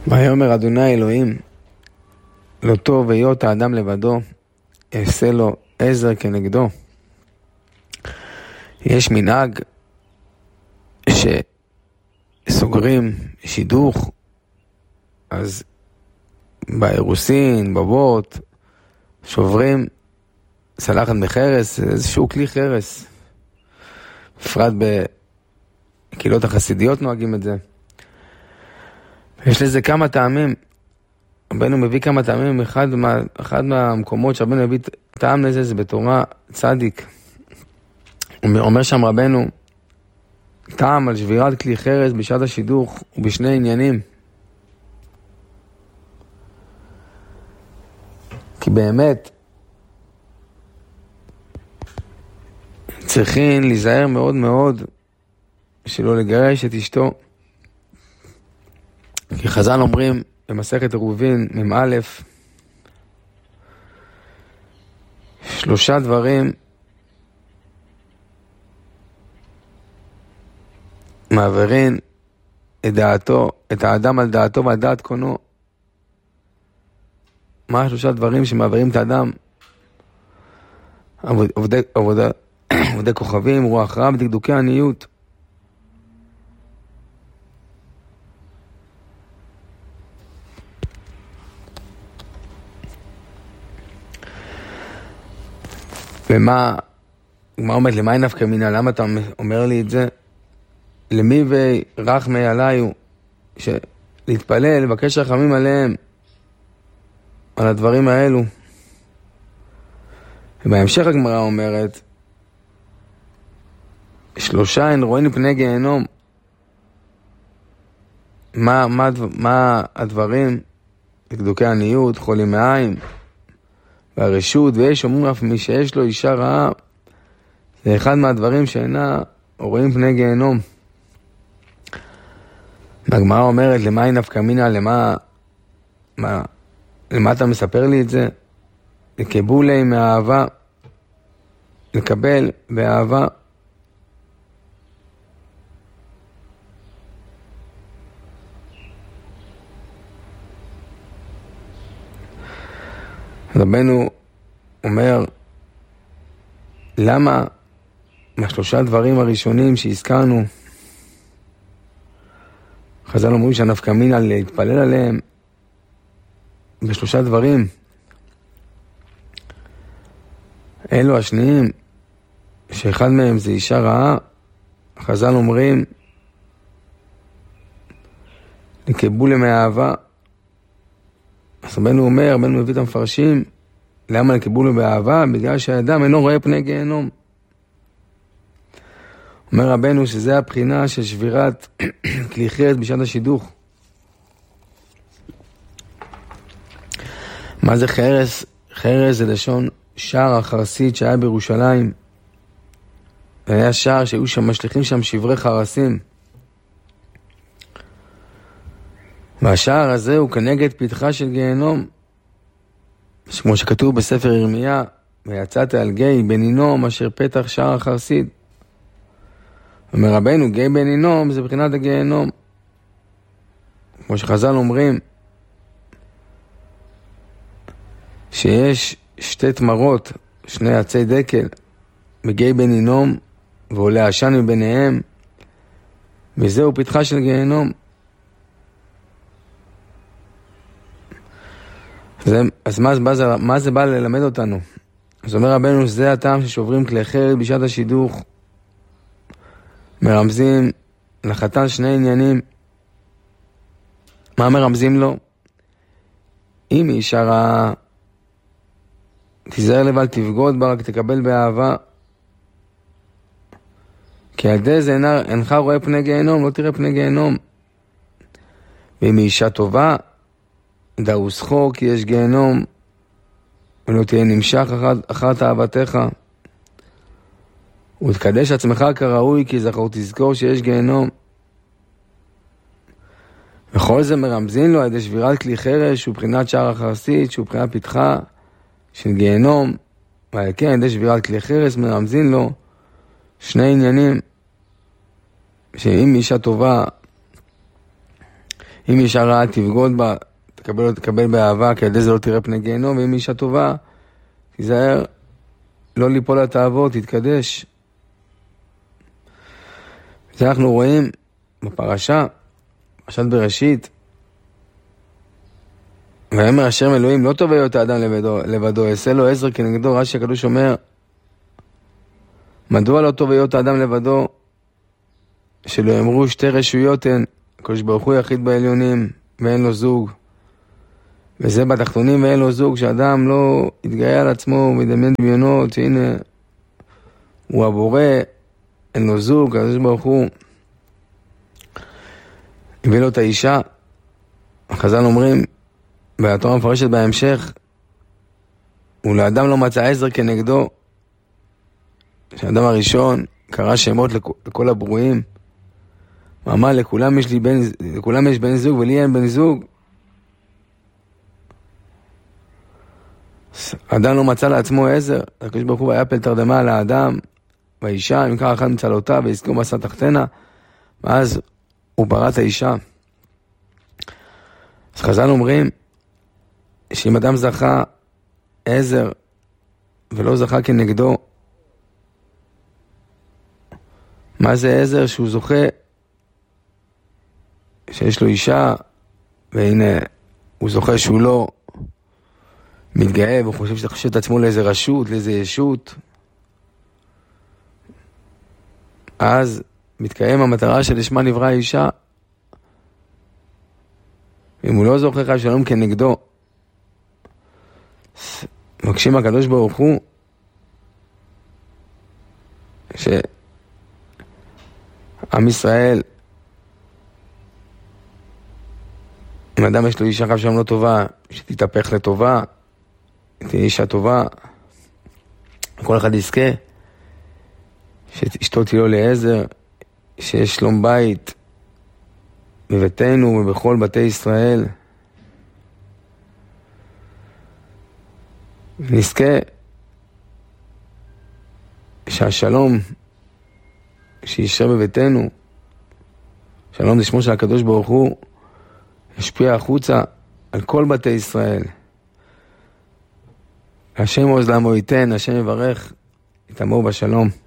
ויאמר אדוני אלוהים, לא טוב היות האדם לבדו, אעשה לו עזר כנגדו. יש מנהג שסוגרים שידוך, אז באירוסין, בבות, שוברים סלחת בחרס, איזשהו כלי חרס. בפרט בקהילות החסידיות נוהגים את זה. יש לזה כמה טעמים. רבנו מביא כמה טעמים, אחד מהמקומות שרבנו מביא טעם לזה, זה בתורה צדיק. אומר שם רבנו, טעם על שבירת כלי חרס בשעת השידוך ובשני עניינים. כי באמת צריכים להיזהר מאוד מאוד שלא לגרש את אשתו. כי חז"ל אומרים במסכת עירובין מ"א, 3 דברים מעבירים את האדם על דעתו ועל דעת קונו. מה 3 דברים שמעבירים את האדם? עובדי כוכבים, רוח רע ודקדוקי עניות. ומה אומרת, למה נפקא מינה? למה אתה אומר לי את זה? למי ורחמי עליו, להתפלל, לבקש רחמים עליהם, על הדברים האלו. ובהמשך הגמרא אומרת, 3 אין רואים פני גיהנום. מה הדברים? דקדוקי עניות, חולים מעיים, והרשות, ויש אומרים אף מי שיש לו אישה רעה, זה אחד מהדברים שאינה רואים פני גיהנום. הגמרא אומרת, למה נפקא מינה? למה אתה מספר לי את זה? לקבולי מאהבה, לקבל באהבה. רבנו אומר, למה מה3 דברים הראשונים שהזכרנו, חז"ל אומרים שהנפקא מינה להתפלל עליהם ב3 דברים. אלו השניים, שאחד מהם זה אישה רעה, חז"ל אומרים, לקבולי מאהבה. אז רבנו אומר, רבנו מביא את המפרשים, למה לקבולי באהבה? בגלל שהאדם אינו רואה פני גיהנום. אומר רבנו שזה הבחינה של שבירת כלי חרס בשעת השידוך. מה זה חרס? חרס זה לשון שער החרסית שהיה בירושלים. היה שער שהיו שם משליכים שם שברי חרסים. והשער הזה הוא כנגד פתחה של גיהנום. כמו שכתוב בספר ירמיה, ויצאת על גיא בן הינום אשר פתח שער החרסית. אומר רבנו, גיא בן הינום זה בחינת הגיהנום. כמו שחז"ל אומרים, שיש 2 תמרות, 2 עצי דקל, בגיא בן הינום, ועולה עשן מביניהם, וזהו פתחה של גיהנום. אז מה זה בא ללמד אותנו? אז אומר רבנו, זה הטעם ששוברים כלי חרס בשעת השידוך, מרמזים לחתן 2 עניינים. מה מרמזים לו? אם היא אישה רעה, תיזהר לבל תבגוד בה, רק תקבל באהבה. כי על ידי זה אינך רואה פני גיהנום, לא תראה פני גיהנום. ואם היא אישה טובה, דעו שכור כי יש גיהנום, ולא תהיה נמשך אחר תאוותך. ותקדש עצמך כראוי, כי זכור תזכור שיש גיהנום. וכל זה מרמזין לו על ידי שבירת כלי חרס, שהוא בחינת שער החרסית, שהוא בחינת פתחה של גיהנום. ועל כן, על ידי שבירת כלי חרס מרמזין לו 2 עניינים, שאם אישה טובה אם אישה רעה תבגוד בה, תקבל באהבה, כי על ידי זה לא תראה פני גיהנום, ואם אישה טובה, תיזהר לא ליפול לתאוות, תתקדש. זה אנחנו רואים בפרשה, פרשת בראשית, ויאמר השם אלוהים, לא טוב היות האדם לבדו, אעשה לו עזר כנגדו. רש"י הקדוש אומר, מדוע לא טוב היות האדם לבדו? שלא יאמרו שתי רשויות הן, הקדוש ברוך הוא יחיד בעליונים, ואין לו זוג. וזה בתחתונים ואין לו זוג, שאדם לא יתגאה על עצמו וידמיין דמיונות, שהנה הוא הבורא, אין לו זוג, הקדוש ברוך הוא הביא לו את האישה. החז"ל אומרים, והתורה מפרשת בהמשך, ולאדם לא מצא עזר כנגדו, שהאדם הראשון קרא שמות לכל הברואים, ואמר לכולם יש בן זוג ולי אין בן זוג. האדם לא מצא לעצמו עזר, הקדוש ברוך הוא ויפל תרדמה על האדם והאישה, אם כך אחד מצלותיו והזכירו מסע תחתנה, ואז הוא ברא את האישה. אז חז"ל אומרים שאם אדם זכה עזר ולא זכה כנגדו, מה זה עזר? שהוא זוכה שיש לו אישה, והנה הוא זוכה שהוא לא מתגאה, והוא חושב שאתה חושב את עצמו לאיזה רשות, לאיזה ישות, אז מתקיים המטרה שלשמה נברא האישה. אם הוא לא זוכה חס ושלום כנגדו, מבקשים הקדוש ברוך הוא שעם ישראל, אם אדם יש לו אישה חס ושלום לא טובה, שתתהפך לטובה, תהיה אישה טובה, כל אחד יזכה שאשתו תהיה לו לעזר, שיש שלום בית בביתנו ובכל בתי ישראל, ונזכה שהשלום שישרה בביתנו, שלום זה שמו של הקדוש ברוך הוא, ישפיע החוצה על כל בתי ישראל. השם עוז לעמו ייתן, השם יברך את עמו בשלום.